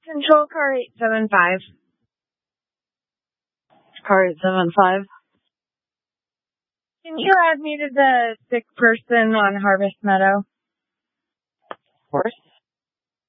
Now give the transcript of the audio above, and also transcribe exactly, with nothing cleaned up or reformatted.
Control car eight seven five. Car eight seven five. Can you add me to the sick person on Harvest Meadow? Of course.